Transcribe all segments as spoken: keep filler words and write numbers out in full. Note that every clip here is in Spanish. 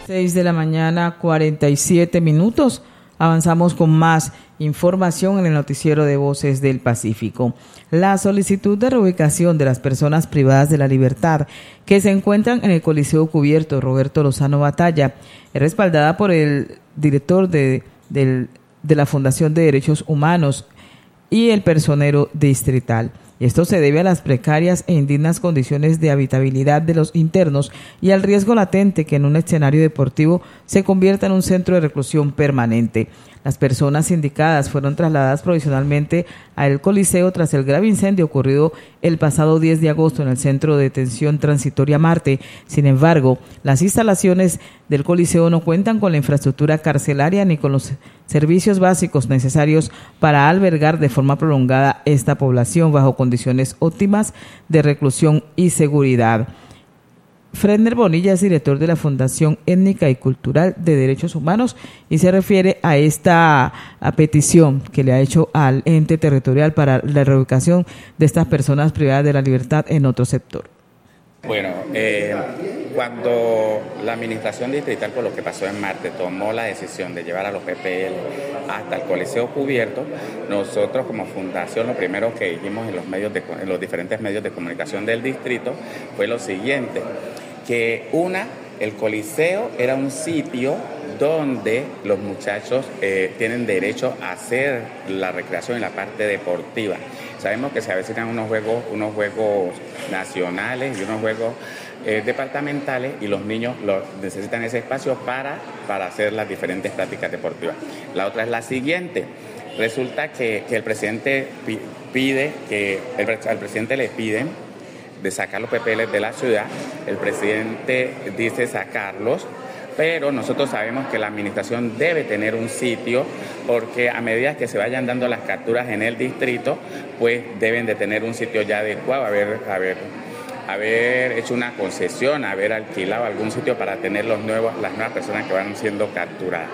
seis de la mañana, cuarenta y siete minutos. Avanzamos con más información en el noticiero de Voces del Pacífico. La solicitud de reubicación de las personas privadas de la libertad que se encuentran en el Coliseo Cubierto Roberto Lozano Batalla es respaldada por el director de, de, de la Fundación de Derechos Humanos y el personero distrital. Esto se debe a las precarias e indignas condiciones de habitabilidad de los internos y al riesgo latente que en un escenario deportivo se convierta en un centro de reclusión permanente. Las personas indicadas fueron trasladadas provisionalmente al Coliseo tras el grave incendio ocurrido el pasado diez de agosto en el Centro de Detención Transitoria Marte. Sin embargo, las instalaciones del Coliseo no cuentan con la infraestructura carcelaria ni con los servicios básicos necesarios para albergar de forma prolongada esta población bajo condiciones óptimas de reclusión y seguridad. Fredner Bonilla es director de la Fundación Étnica y Cultural de Derechos Humanos y se refiere a esta a petición que le ha hecho al ente territorial para la reubicación de estas personas privadas de la libertad en otro sector. Bueno, eh, cuando la administración distrital, por lo que pasó en Marte, tomó la decisión de llevar a los P P L hasta el Coliseo Cubierto, nosotros como fundación lo primero que dijimos en los medios de, en los diferentes medios de comunicación del distrito fue lo siguiente, que una, el Coliseo era un sitio donde los muchachos eh, tienen derecho a hacer la recreación en la parte deportiva. Sabemos que se avecinan unos juegos, unos juegos nacionales y unos juegos eh, departamentales y los niños lo, necesitan ese espacio para, para hacer las diferentes prácticas deportivas. La otra es la siguiente. Resulta que, que el presidente pide, que el, al presidente le piden de sacar los P P L de la ciudad, el presidente dice sacarlos, pero nosotros sabemos que la administración debe tener un sitio porque a medida que se vayan dando las capturas en el distrito, pues deben de tener un sitio ya adecuado, haber, haber, haber hecho una concesión, haber alquilado algún sitio para tener los nuevos, las nuevas personas que van siendo capturadas.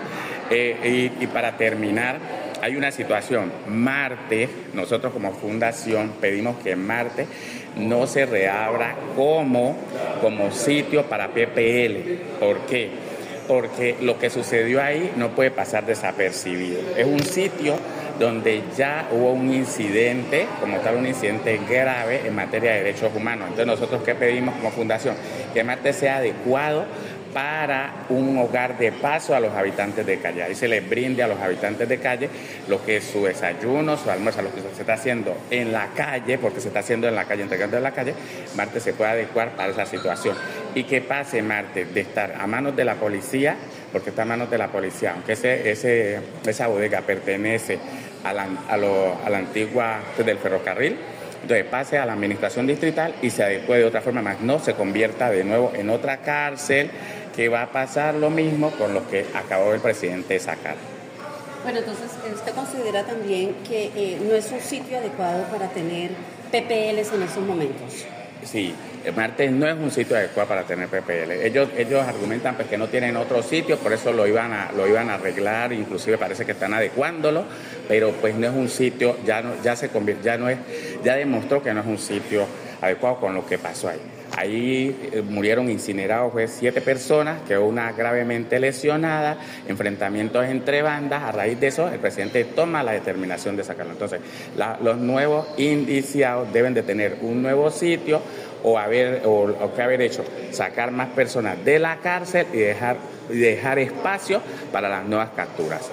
Eh, y, y para terminar, hay una situación, Marte, nosotros como fundación pedimos que Marte no se reabra como, como sitio para P P L. ¿Por qué? Porque lo que sucedió ahí no puede pasar desapercibido. Es un sitio donde ya hubo un incidente, como tal un incidente grave en materia de derechos humanos. Entonces nosotros ¿qué pedimos como fundación? Que Marte sea adecuado para un hogar de paso a los habitantes de calle. Ahí se les brinde a los habitantes de calle lo que es su desayuno, su almuerzo, lo que se está haciendo en la calle, porque se está haciendo en la calle, entregando en la calle, Marte se puede adecuar para esa situación. Y que pase Marte de estar a manos de la policía, porque está a manos de la policía, aunque ese, ese, esa bodega pertenece a la, a lo, a la antigua del ferrocarril, entonces pase a la administración distrital y se adecue de otra forma, más no se convierta de nuevo en otra cárcel, que va a pasar lo mismo con lo que acabó el presidente de sacar. Bueno, entonces usted considera también que eh, no es un sitio adecuado para tener P P Ls en estos momentos. Sí, Marte no es un sitio adecuado para tener P P L. Ellos, ellos argumentan pues, que no tienen otro sitio, por eso lo iban a, lo iban a arreglar, inclusive parece que están adecuándolo, pero pues no es un sitio, ya no, ya se convierte, ya no es, ya demostró que no es un sitio adecuado con lo que pasó ahí. Ahí eh, murieron incinerados pues, siete personas, quedó una gravemente lesionada, enfrentamientos entre bandas. A raíz de eso, el presidente toma la determinación de sacarlo. Entonces, la, los nuevos indiciados deben de tener un nuevo sitio o haber o, o que haber hecho sacar más personas de la cárcel y dejar, y dejar espacio para las nuevas capturas.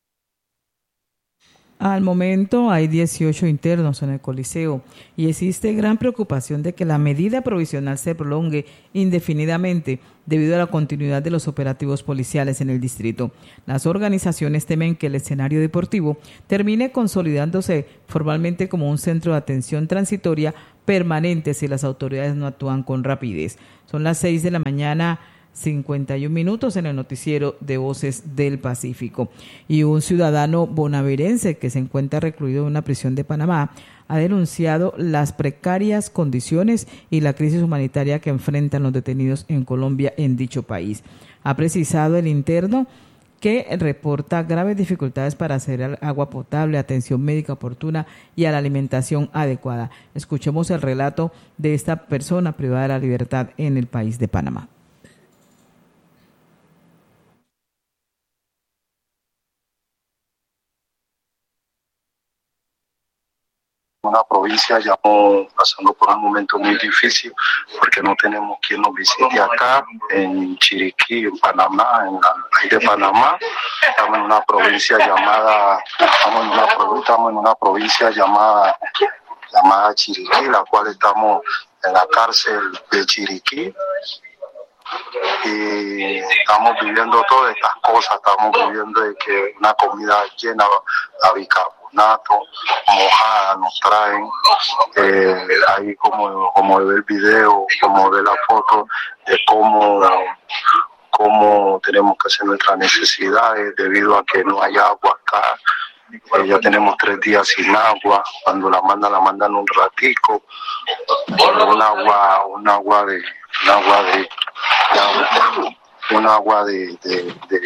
Al momento hay dieciocho internos en el Coliseo y existe gran preocupación de que la medida provisional se prolongue indefinidamente debido a la continuidad de los operativos policiales en el distrito. Las organizaciones temen que el escenario deportivo termine consolidándose formalmente como un centro de atención transitoria permanente si las autoridades no actúan con rapidez. Son las seis de la mañana, cincuenta y un minutos en el noticiero de Voces del Pacífico. Y un ciudadano bonaerense que se encuentra recluido en una prisión de Panamá ha denunciado las precarias condiciones y la crisis humanitaria que enfrentan los detenidos en Colombia en dicho país. Ha precisado el interno que reporta graves dificultades para acceder al agua potable, atención médica oportuna y a la alimentación adecuada. Escuchemos el relato de esta persona privada de la libertad en el país de Panamá. una provincia ya estamos pasando por un momento muy difícil porque no tenemos quien nos visite acá en Chiriquí, en Panamá, en el país de Panamá. Estamos en una provincia llamada, estamos en una, estamos en una provincia llamada, llamada Chiriquí, la cual estamos en la cárcel de Chiriquí. Y estamos viviendo todas estas cosas, estamos viviendo de que una comida llena de bicarbonato, mojada nos traen, eh, ahí como, como ve el video, como ve la foto de cómo, cómo tenemos que hacer nuestras necesidades debido a que no hay agua acá. Eh, ya tenemos tres días sin agua, cuando la mandan, la mandan un ratico, un agua, un agua de, un agua de, un agua de, de, de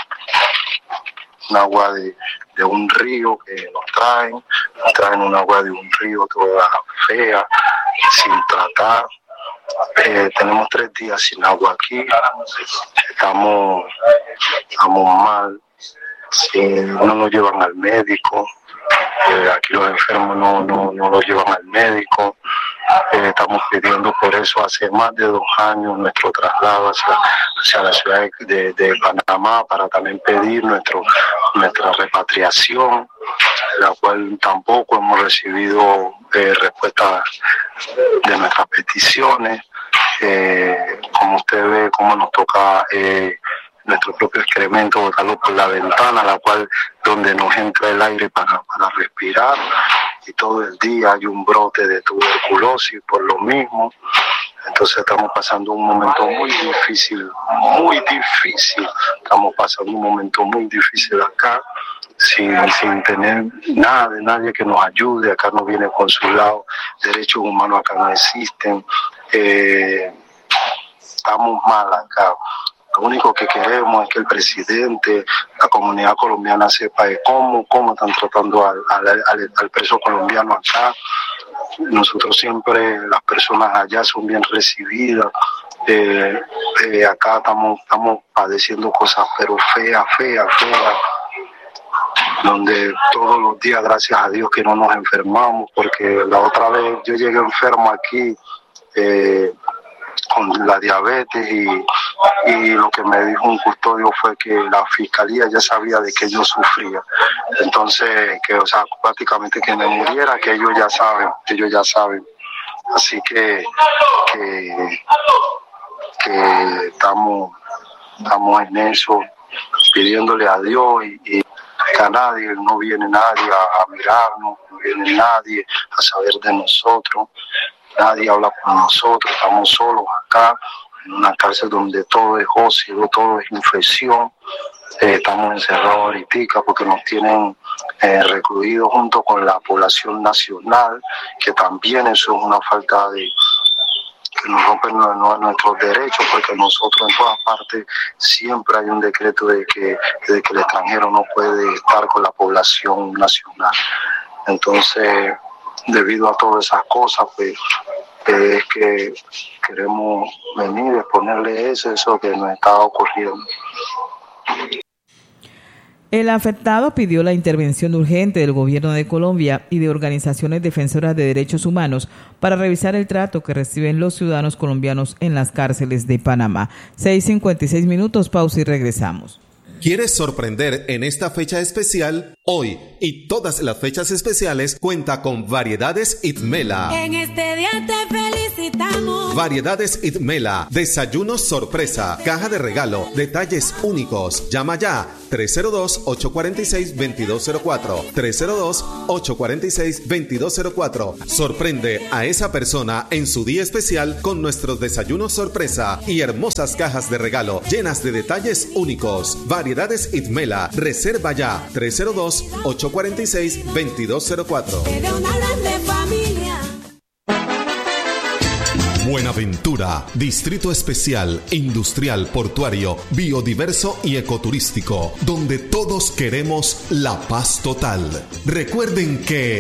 un agua de, de un río que nos traen, nos traen un agua de un río toda fea, sin tratar. Eh, tenemos tres días sin agua aquí, estamos, estamos mal. Si no nos llevan al médico, eh, aquí los enfermos no, no, no los llevan al médico, eh, estamos pidiendo por eso hace más de dos años nuestro traslado hacia, hacia la ciudad de, de Panamá para también pedir nuestro, nuestra repatriación, la cual tampoco hemos recibido eh, respuesta de nuestras peticiones. Eh, como usted ve, cómo nos toca eh, nuestro propio excremento, botarlo por la ventana, la cual donde nos entra el aire para, para respirar, y todo el día hay un brote de tuberculosis por lo mismo. Entonces estamos pasando un momento muy difícil, muy difícil, estamos pasando un momento muy difícil acá, sin, sin tener nada de nadie que nos ayude. Acá no viene consulado, derechos humanos acá no existen, eh, estamos mal acá. Lo único que queremos es que el presidente, la comunidad colombiana sepa de cómo, cómo están tratando al, al, al, al preso colombiano acá. Nosotros siempre, las personas allá son bien recibidas. Eh, eh, acá estamos, estamos padeciendo cosas pero feas, feas, feas. Donde todos los días, gracias a Dios, que no nos enfermamos, porque la otra vez yo llegué enfermo aquí, eh, con la diabetes, y, y lo que me dijo un custodio fue que la fiscalía ya sabía de que yo sufría. Entonces, que, o sea, prácticamente que me muriera, que ellos ya saben, que ellos ya saben. Así que, que, que estamos, estamos en eso, pidiéndole a Dios, y, y que a nadie, no viene nadie a, a mirarnos, no viene nadie a saber de nosotros. Nadie habla con nosotros, estamos solos acá, en una cárcel donde todo es óxido, todo es infección. Eh, estamos encerrados ahorita porque nos tienen eh, recluidos junto con la población nacional, que también eso es una falta de, que nos rompen nuestros derechos, porque nosotros en todas partes siempre hay un decreto de que, de que el extranjero no puede estar con la población nacional. Entonces, debido a todas esas cosas, pues eh, es que queremos venir y exponerle eso, eso que nos está ocurriendo. El afectado pidió la intervención urgente del gobierno de Colombia y de organizaciones defensoras de derechos humanos para revisar el trato que reciben los ciudadanos colombianos en las cárceles de Panamá. seis cincuenta y seis minutos, pausa y regresamos. ¿Quieres sorprender en esta fecha especial? Hoy y todas las fechas especiales cuenta con Variedades Itmela. En este día te felicitamos. Variedades Itmela, desayunos sorpresa, caja de regalo, detalles únicos. Llama ya tres cero dos, ocho cuatro seis, dos dos cero cuatro, tres cero dos, ocho cuatro seis, dos dos cero cuatro. Sorprende a esa persona en su día especial con nuestros desayunos sorpresa y hermosas cajas de regalo llenas de detalles únicos. Variedades Itmela, reserva ya tres cero dos, ocho cuatro seis, dos dos cero cuatro. Buenaventura, Distrito Especial, Industrial, Portuario, Biodiverso y Ecoturístico, donde todos queremos la paz total. Recuerden que